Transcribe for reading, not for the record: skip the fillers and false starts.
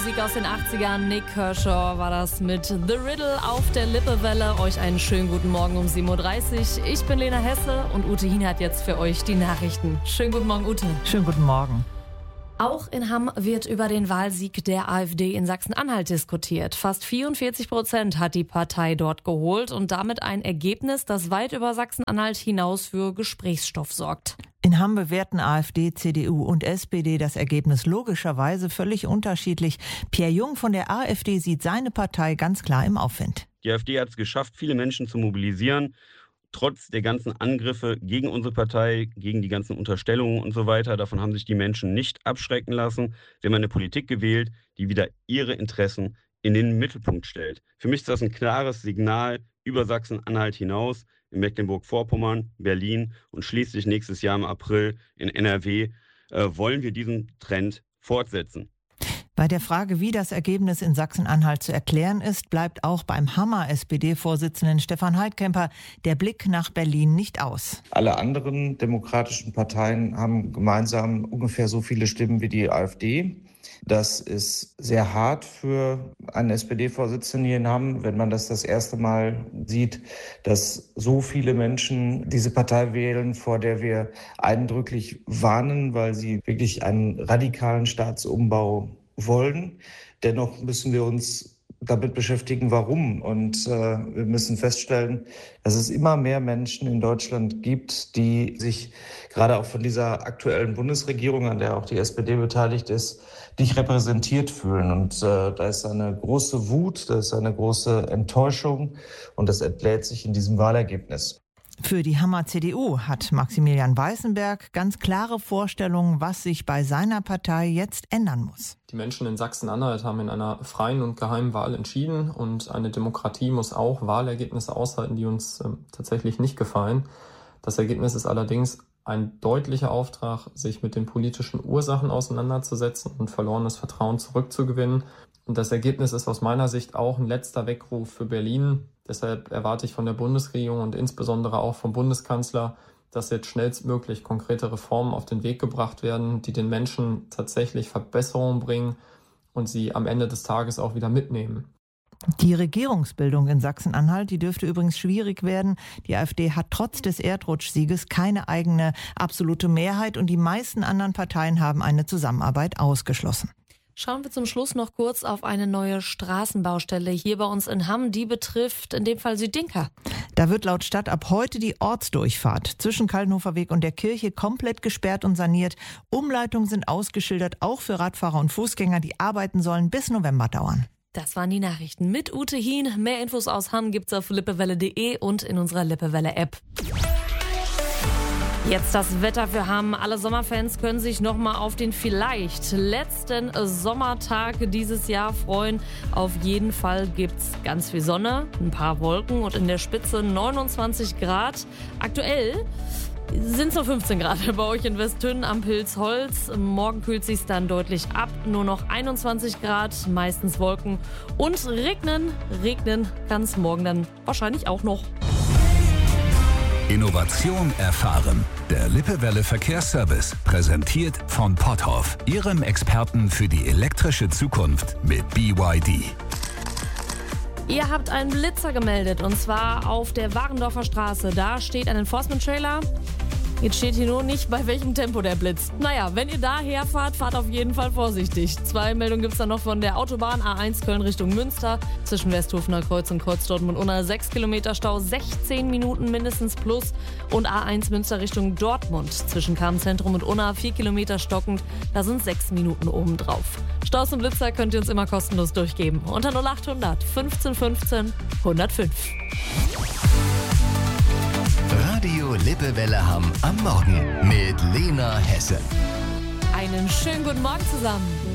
Musik aus den 80ern. Nick Kershaw war das mit The Riddle auf der Lippewelle. Euch einen schönen guten Morgen um 7.30 Uhr. Ich bin Lena Hesse und Ute Hien hat jetzt für euch die Nachrichten. Schönen guten Morgen, Ute. Schönen guten Morgen. Auch in Hamm wird über den Wahlsieg der AfD in Sachsen-Anhalt diskutiert. Fast 44% hat die Partei dort geholt und damit ein Ergebnis, das weit über Sachsen-Anhalt hinaus für Gesprächsstoff sorgt. In Hamm bewerten AfD, CDU und SPD das Ergebnis logischerweise völlig unterschiedlich. Pierre Jung von der AfD sieht seine Partei ganz klar im Aufwind. Die AfD hat es geschafft, viele Menschen zu mobilisieren. Trotz der ganzen Angriffe gegen unsere Partei, gegen die ganzen Unterstellungen und so weiter, davon haben sich die Menschen nicht abschrecken lassen. Sie haben eine Politik gewählt, die wieder ihre Interessen in den Mittelpunkt stellt. Für mich ist das ein klares Signal über Sachsen-Anhalt hinaus, in Mecklenburg-Vorpommern, Berlin und schließlich nächstes Jahr im April in NRW wollen wir diesen Trend fortsetzen. Bei der Frage, wie das Ergebnis in Sachsen-Anhalt zu erklären ist, bleibt auch beim Hammer SPD-Vorsitzenden Stefan Heidkemper der Blick nach Berlin nicht aus. Alle anderen demokratischen Parteien haben gemeinsam ungefähr so viele Stimmen wie die AfD. Das ist sehr hart für einen SPD-Vorsitzenden hier in Hamm, wenn man das erste Mal sieht, dass so viele Menschen diese Partei wählen, vor der wir eindrücklich warnen, weil sie wirklich einen radikalen Staatsumbau wollen. Dennoch müssen wir uns damit beschäftigen, warum. Und wir müssen feststellen, dass es immer mehr Menschen in Deutschland gibt, die sich gerade auch von dieser aktuellen Bundesregierung, an der auch die SPD beteiligt ist, nicht repräsentiert fühlen. Und da ist eine große Wut, da ist eine große Enttäuschung und das entlädt sich in diesem Wahlergebnis. Für die Hammer CDU hat Maximilian Weißenberg ganz klare Vorstellungen, was sich bei seiner Partei jetzt ändern muss. Die Menschen in Sachsen-Anhalt haben in einer freien und geheimen Wahl entschieden und eine Demokratie muss auch Wahlergebnisse aushalten, die uns tatsächlich nicht gefallen. Das Ergebnis ist allerdings ein deutlicher Auftrag, sich mit den politischen Ursachen auseinanderzusetzen und verlorenes Vertrauen zurückzugewinnen. Und das Ergebnis ist aus meiner Sicht auch ein letzter Weckruf für Berlin. Deshalb erwarte ich von der Bundesregierung und insbesondere auch vom Bundeskanzler, dass jetzt schnellstmöglich konkrete Reformen auf den Weg gebracht werden, die den Menschen tatsächlich Verbesserungen bringen und sie am Ende des Tages auch wieder mitnehmen. Die Regierungsbildung in Sachsen-Anhalt, die dürfte übrigens schwierig werden. Die AfD hat trotz des Erdrutschsieges keine eigene absolute Mehrheit und die meisten anderen Parteien haben eine Zusammenarbeit ausgeschlossen. Schauen wir zum Schluss noch kurz auf eine neue Straßenbaustelle hier bei uns in Hamm. Die betrifft in dem Fall Südinka. Da wird laut Stadt ab heute die Ortsdurchfahrt zwischen Kaltenhofer Weg und der Kirche komplett gesperrt und saniert. Umleitungen sind ausgeschildert, auch für Radfahrer und Fußgänger. Die Arbeiten sollen bis November dauern. Das waren die Nachrichten mit Ute Hien. Mehr Infos aus Hamm gibt's auf lippewelle.de und in unserer Lippewelle-App. Jetzt das Wetter für Hamm. Alle Sommerfans können sich nochmal auf den vielleicht letzten Sommertag dieses Jahr freuen. Auf jeden Fall gibt's ganz viel Sonne, ein paar Wolken und in der Spitze 29 Grad. Aktuell sind es noch 15 Grad bei euch in Westhünnen am Pilzholz. Morgen kühlt sich's dann deutlich ab. Nur noch 21 Grad, meistens Wolken. Und regnen kann es morgen dann wahrscheinlich auch noch. Innovation erfahren. Der Lippewelle Verkehrsservice, präsentiert von Potthoff, Ihrem Experten für die elektrische Zukunft mit BYD. Ihr habt einen Blitzer gemeldet und zwar auf der Warendorfer Straße. Da steht ein Enforcement-Trailer. Jetzt steht hier nur nicht, bei welchem Tempo der blitzt. Naja, wenn ihr da herfahrt, fahrt auf jeden Fall vorsichtig. 2 Meldungen gibt es dann noch von der Autobahn A1 Köln Richtung Münster. Zwischen Westhofener Kreuz und Kreuz Dortmund Unna 6 Kilometer Stau, 16 Minuten mindestens plus. Und A1 Münster Richtung Dortmund. Zwischen Karmenzentrum und Unna 4 Kilometer stockend. Da sind 6 Minuten obendrauf. Staus und Blitzer könnt ihr uns immer kostenlos durchgeben. Unter 0800 15 15 105. Radio Lippewelle Hamm am Morgen mit Lena Hesse. Einen schönen guten Morgen zusammen.